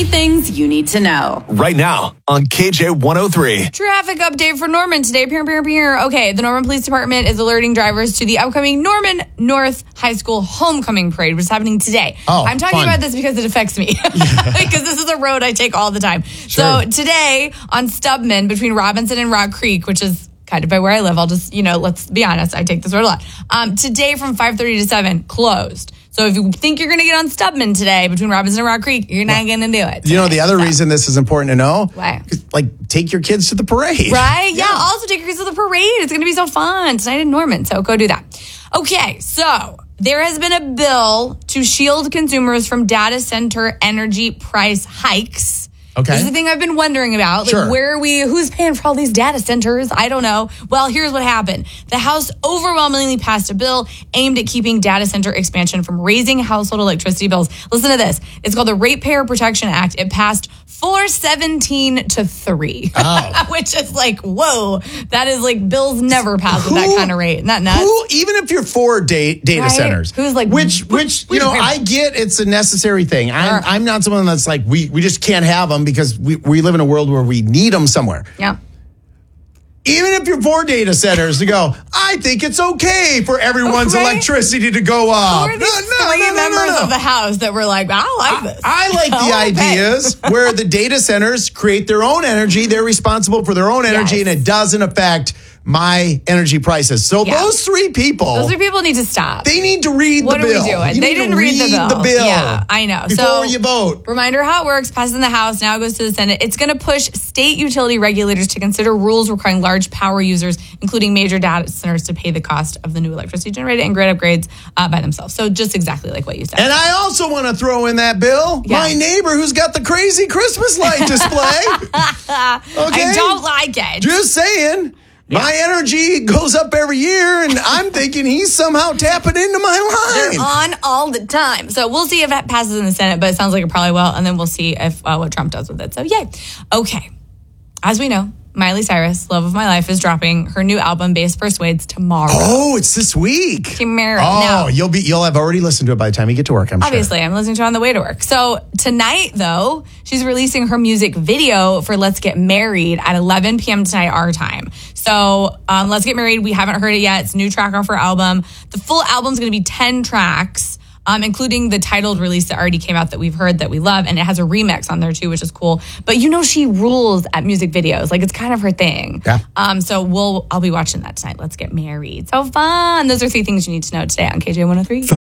things you need to know. Right now on KJ 103. Traffic update for Norman today. Okay, the Norman Police Department is alerting drivers to the upcoming Norman North High School Homecoming Parade, which is happening today. Oh, I'm talking fun. about this because it affects me. Because this is a road I take all the time. Sure. So today on Stubman between Robinson and Rock Creek, which is kind of by where I live, I'll just, let's be honest, I take this road a lot. Today from 5:30 to 7, closed. So if you think you're going to get on Stubman today between Robinson and Rock Creek, you're not going to do it. The other reason this is important to know? Why? Take your kids to the parade. Right? Yeah. Also take your kids to the parade. It's going to be so fun tonight in Norman. So go do that. Okay. So there has been a bill to shield consumers from data center energy price hikes. Okay. This is the thing I've been wondering about. Sure. Who's paying for all these data centers? I don't know. Well, here's what happened. The House overwhelmingly passed a bill aimed at keeping data center expansion from raising household electricity bills. Listen to this. It's called the Ratepayer Protection Act. It passed 417 to 3. Oh. Which is like, whoa. That is like bills never pass with that kind of rate. Isn't that nuts? Even if you're for data Right? centers. Who's like, which I get it's a necessary thing. I'm not someone that's like, we just can't have them because we live in a world where we need them somewhere. Yeah. Even if you're for data centers to go, I think it's okay for everyone's Right? electricity to go up. Who are these three members of the House that were like, I like this? I like the ideas where the data centers create their own energy. They're responsible for their own energy, Yes. and it doesn't affect my energy prices. So those three people need to stop. They need to read the bill. What are we doing? You They need to didn't read the bill. Yeah, I know. Before you vote. Reminder how it works. Passes in the House. Now it goes to the Senate. It's going to push state utility regulators to consider rules requiring large power users, including major data centers, to pay the cost of the new electricity generated and grid upgrades by themselves. So just exactly like what you said. And I also want to throw in that bill, my neighbor who's got the crazy Christmas light display. Okay? I don't like it. Just saying. Yeah. My energy goes up every year, and I'm thinking he's somehow tapping into my line. They're on all the time. So we'll see if that passes in the Senate, but it sounds like it probably will, and then we'll see if what Trump does with it. So yay. Okay. As we know, Miley Cyrus, Love of My Life, is dropping her new album, Bass Persuades, tomorrow. Oh, it's this week. Tomorrow. Oh, now, you'll have already listened to it by the time you get to work, I'm obviously, I'm listening to it on the way to work. So tonight, though, she's releasing her music video for Let's Get Married at 11 p.m. tonight, our time. So Let's Get Married, we haven't heard it yet. It's a new track off her album. The full album's going to be 10 tracks. Including the titled release that already came out that we've heard that we love. And it has a remix on there too, which is cool. But she rules at music videos. Like, it's kind of her thing. Yeah. So I'll be watching that tonight. Let's Get Married. So fun. Those are 3 things you need to know today on KJ 103.